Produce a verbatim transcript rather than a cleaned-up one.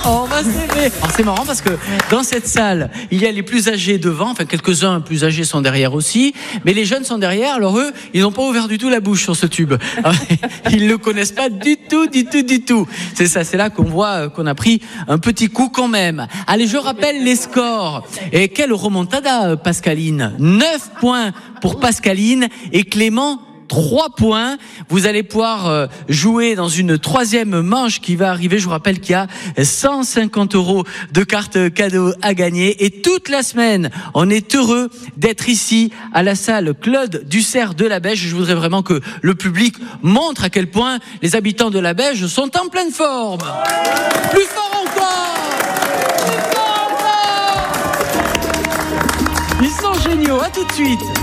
On va s'aimer. Alors c'est marrant parce que dans cette salle, il y a les plus âgés devant, enfin quelques-uns plus âgés sont derrière aussi, mais les jeunes sont derrière. Alors eux, ils n'ont pas ouvert du tout la bouche sur ce tube. Ils le connaissent pas du tout, du tout, du tout. C'est ça, c'est là qu'on voit qu'on a pris un petit coup quand même. Allez, je rappelle les scores. Et quelle remontada, Pascaline. neuf points pour Pascaline et Clément trois points. Vous allez pouvoir euh, jouer dans une troisième manche qui va arriver. Je vous rappelle qu'il y a cent cinquante euros de cartes cadeaux à gagner. Et toute la semaine, on est heureux d'être ici à la salle Claude Dussert de la Beige. Je voudrais vraiment que le public montre à quel point les habitants de la Beige sont en pleine forme. Plus fort encore! Plus fort encore! Ils sont géniaux. À tout de suite.